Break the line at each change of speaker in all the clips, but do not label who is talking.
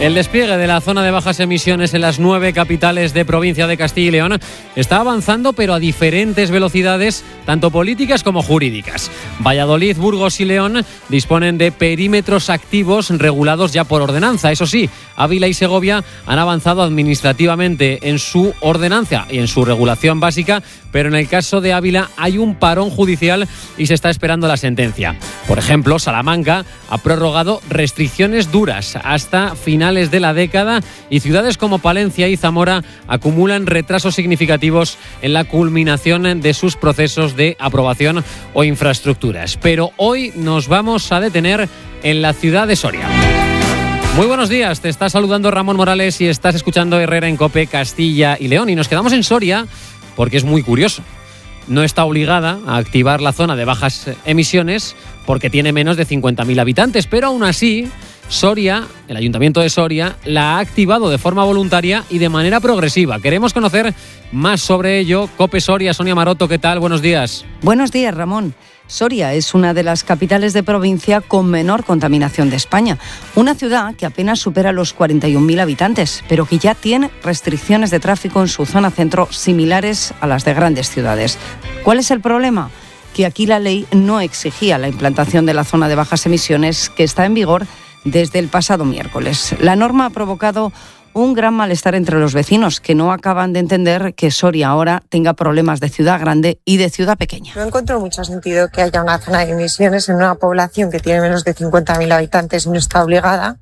El despliegue de la zona de bajas emisiones en las 9 capitales de provincia de Castilla y León está avanzando, pero a diferentes velocidades, tanto políticas como jurídicas. Valladolid, Burgos y León disponen de perímetros activos regulados ya por ordenanza. Eso sí, Ávila y Segovia han avanzado administrativamente en su ordenanza y en su regulación básica, pero en el caso de Ávila hay un parón judicial y se está esperando la sentencia. Por ejemplo, Salamanca ha prorrogado restricciones duras hasta finales de la década y ciudades como Palencia y Zamora acumulan retrasos significativos en la culminación de sus procesos de aprobación o infraestructuras. Pero hoy nos vamos a detener en la ciudad de Soria. Muy buenos días, te está saludando Ramón Morales y estás escuchando Herrera en COPE Castilla y León. Y nos quedamos en Soria porque es muy curioso. No está obligada a activar la zona de bajas emisiones porque tiene menos de 50.000 habitantes, pero aún así Soria, el Ayuntamiento de Soria, la ha activado de forma voluntaria y de manera progresiva. Queremos conocer más sobre ello. COPE Soria, Sonia Maroto, ¿qué tal? Buenos días.
Buenos días, Ramón. Soria es una de las capitales de provincia con menor contaminación de España. Una ciudad que apenas supera los 41.000 habitantes, pero que ya tiene restricciones de tráfico en su zona centro similares a las de grandes ciudades. ¿Cuál es el problema? Que aquí la ley no exigía la implantación de la zona de bajas emisiones que está en vigor desde el pasado miércoles. La norma ha provocado un gran malestar entre los vecinos, que no acaban de entender que Soria ahora tenga problemas de ciudad grande y de ciudad pequeña.
No encuentro mucho sentido que haya una zona de emisiones en una población que tiene menos de 50.000 habitantes y no está obligada,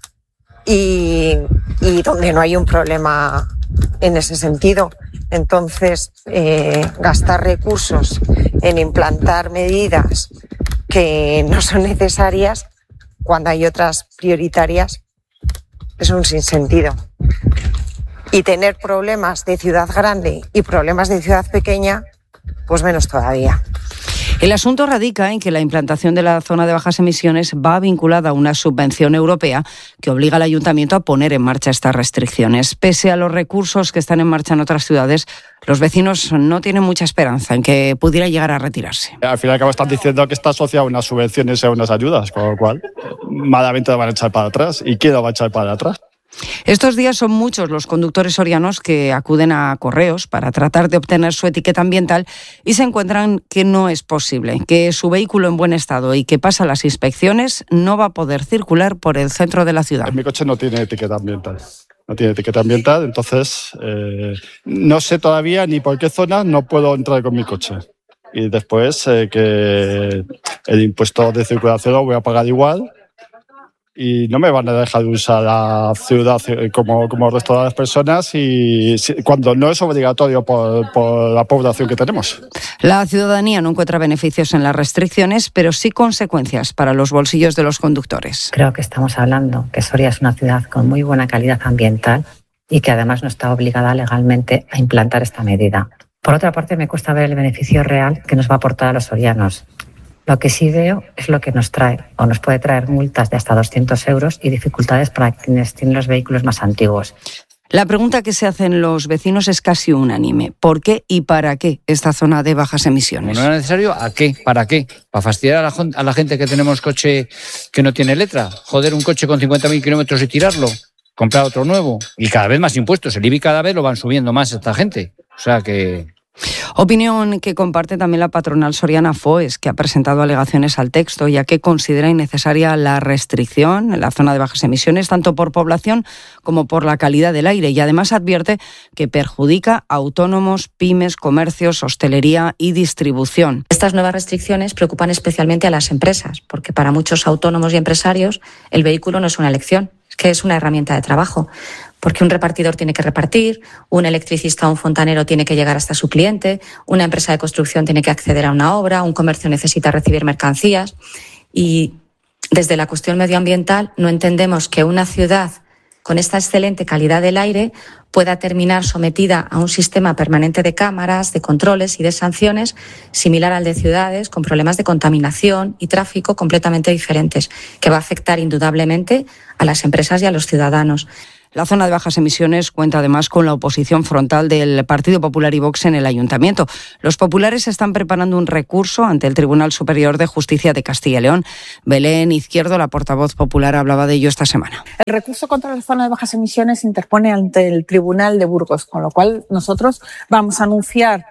y donde no hay un problema en ese sentido. Entonces, gastar recursos en implantar medidas que no son necesarias cuando hay otras prioritarias es un sinsentido. Y tener problemas de ciudad grande y problemas de ciudad pequeña, pues menos todavía.
El asunto radica en que la implantación de la zona de bajas emisiones va vinculada a una subvención europea que obliga al ayuntamiento a poner en marcha estas restricciones. Pese a los recursos que están en marcha en otras ciudades, los vecinos no tienen mucha esperanza en que pudiera llegar a retirarse.
Al final están diciendo que está asociado a unas subvenciones y a unas ayudas, con lo cual malamente lo van a echar para atrás. ¿Y quién lo va a echar para atrás?
Estos días son muchos los conductores sorianos que acuden a Correos para tratar de obtener su etiqueta ambiental y se encuentran que no es posible, que su vehículo en buen estado y que pasa las inspecciones no va a poder circular por el centro de la ciudad.
Mi coche no tiene etiqueta ambiental. No tiene etiqueta ambiental, entonces no sé todavía ni por qué zona no puedo entrar con mi coche. Y después que el impuesto de circulación lo voy a pagar igual. Y no me van a dejar de usar la ciudad como el resto de las personas y cuando no es obligatorio por la población que tenemos.
La ciudadanía no encuentra beneficios en las restricciones, pero sí consecuencias para los bolsillos de los conductores.
Creo que estamos hablando que Soria es una ciudad con muy buena calidad ambiental y que además no está obligada legalmente a implantar esta medida. Por otra parte, me cuesta ver el beneficio real que nos va a aportar a los sorianos. Lo que sí veo es lo que nos trae o nos puede traer multas de hasta 200 euros y dificultades para quienes tienen los vehículos más antiguos.
La pregunta que se hacen los vecinos es casi unánime. ¿Por qué y para qué esta zona de bajas emisiones?
¿No era necesario? ¿A qué? ¿Para qué? ¿Para fastidiar a la gente que tenemos coche que no tiene letra? ¿Joder un coche con 50.000 kilómetros y tirarlo? ¿Comprar otro nuevo? Y cada vez más impuestos. El IBI cada vez lo van subiendo más esta gente. O sea que...
Opinión que comparte también la patronal soriana FOES, que ha presentado alegaciones al texto, ya que considera innecesaria la restricción en la zona de bajas emisiones, tanto por población como por la calidad del aire, y además advierte que perjudica a autónomos, pymes, comercios, hostelería y distribución.
Estas nuevas restricciones preocupan especialmente a las empresas, porque para muchos autónomos y empresarios el vehículo no es una elección, es que es una herramienta de trabajo. Porque un repartidor tiene que repartir, un electricista o un fontanero tiene que llegar hasta su cliente, una empresa de construcción tiene que acceder a una obra, un comercio necesita recibir mercancías. Y desde la cuestión medioambiental no entendemos que una ciudad con esta excelente calidad del aire pueda terminar sometida a un sistema permanente de cámaras, de controles y de sanciones similar al de ciudades con problemas de contaminación y tráfico completamente diferentes, que va a afectar indudablemente a las empresas y a los ciudadanos.
La zona de bajas emisiones cuenta además con la oposición frontal del Partido Popular y Vox en el Ayuntamiento. Los populares están preparando un recurso ante el Tribunal Superior de Justicia de Castilla y León. Belén Izquierdo, la portavoz popular, hablaba de ello esta semana.
El recurso contra la zona de bajas emisiones se interpone ante el Tribunal de Burgos, con lo cual nosotros vamos a anunciar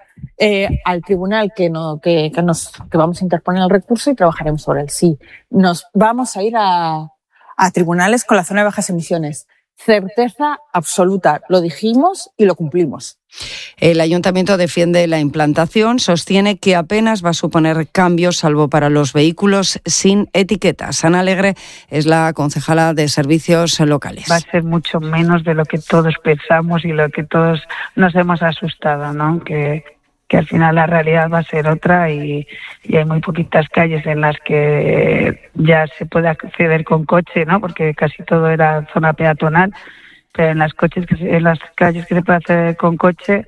al tribunal que vamos a interponer el recurso y trabajaremos sobre él. Sí, nos vamos a ir a tribunales con la zona de bajas emisiones. Certeza absoluta. Lo dijimos y lo cumplimos.
El Ayuntamiento defiende la implantación, sostiene que apenas va a suponer cambios, salvo para los vehículos sin etiquetas. Ana Alegre es la concejala de Servicios Locales.
Va a ser mucho menos de lo que todos pensamos y lo que todos nos hemos asustado, ¿no? Que al final la realidad va a ser otra y hay muy poquitas calles en las que ya se puede acceder con coche, ¿no? Porque casi todo era zona peatonal, pero en las calles que se puede acceder con coche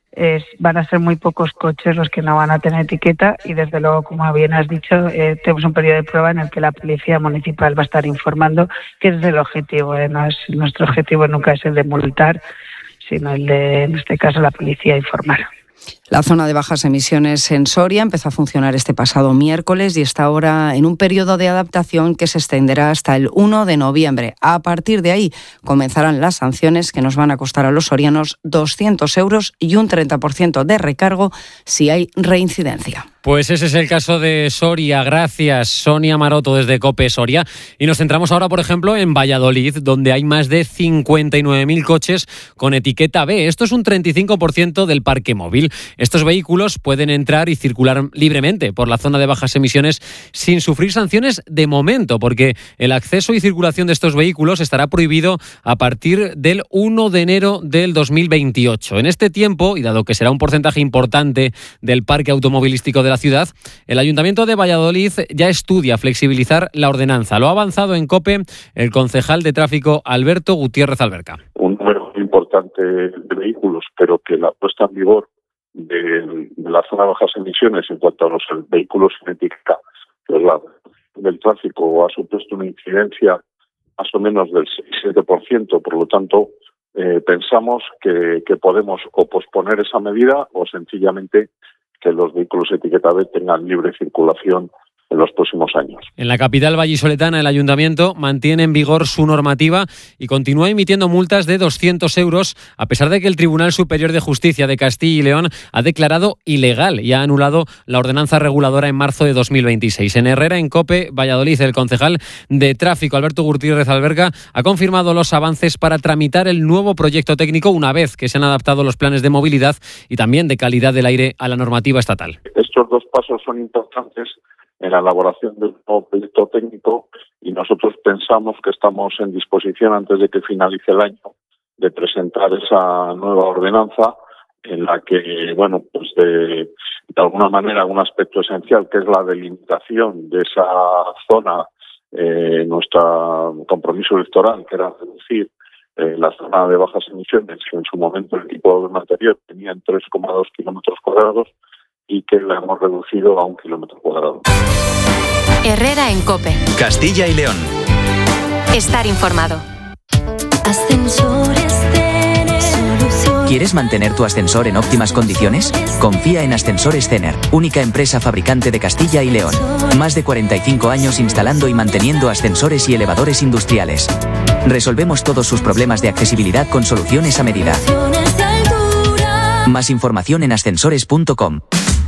van a ser muy pocos coches los que no van a tener etiqueta y desde luego, como bien has dicho, tenemos un periodo de prueba en el que la Policía Municipal va a estar informando, que ese es el objetivo, nuestro objetivo nunca es el de multar, sino el de, en este caso, la policía informar.
La zona de bajas emisiones en Soria empezó a funcionar este pasado miércoles y está ahora en un periodo de adaptación que se extenderá hasta el 1 de noviembre. A partir de ahí comenzarán las sanciones que nos van a costar a los sorianos 200 euros y un 30% de recargo si hay reincidencia.
Pues ese es el caso de Soria. Gracias, Sonia Maroto, desde COPE Soria. Y nos centramos ahora, por ejemplo, en Valladolid, donde hay más de 59.000 coches con etiqueta B. Esto es un 35% del parque móvil. Estos vehículos pueden entrar y circular libremente por la zona de bajas emisiones sin sufrir sanciones de momento, porque el acceso y circulación de estos vehículos estará prohibido a partir del 1 de enero del 2028. En este tiempo, y dado que será un porcentaje importante del parque automovilístico de la ciudad, el Ayuntamiento de Valladolid ya estudia flexibilizar la ordenanza. Lo ha avanzado en COPE el concejal de tráfico Alberto Gutiérrez Alberca.
Un número importante de vehículos, pero que la puesta en vigor de la zona de bajas emisiones en cuanto a los vehículos sin etiqueta del tráfico ha supuesto una incidencia más o menos del 6-7%, por lo tanto pensamos que podemos o posponer esa medida o sencillamente que los vehículos etiqueta B tengan libre circulación en los próximos años.
En la capital vallisoletana, el Ayuntamiento mantiene en vigor su normativa y continúa emitiendo multas de 200 euros, a pesar de que el Tribunal Superior de Justicia de Castilla y León ha declarado ilegal y ha anulado la ordenanza reguladora en marzo de 2026. En Herrera, en COPE, Valladolid, el concejal de tráfico, Alberto Gutiérrez Alberca, ha confirmado los avances para tramitar el nuevo proyecto técnico una vez que se han adaptado los planes de movilidad y también de calidad del aire a la normativa estatal.
Estos dos pasos son importantes en la elaboración del nuevo proyecto técnico y nosotros pensamos que estamos en disposición antes de que finalice el año de presentar esa nueva ordenanza en la que, pues de alguna manera un aspecto esencial que es la delimitación de esa zona, nuestro compromiso electoral que era reducir la zona de bajas emisiones que en su momento el equipo de gobierno anterior tenía en 3,2 kilómetros cuadrados y que la hemos reducido a 1 kilómetro cuadrado.
Herrera en COPE.
Castilla y León.
Estar informado.
¿Quieres mantener tu ascensor en óptimas condiciones? Confía en Ascensores Cener, única empresa fabricante de Castilla y León. Más de 45 años instalando y manteniendo ascensores y elevadores industriales. Resolvemos todos sus problemas de accesibilidad con soluciones a medida. Más información en ascensores.com.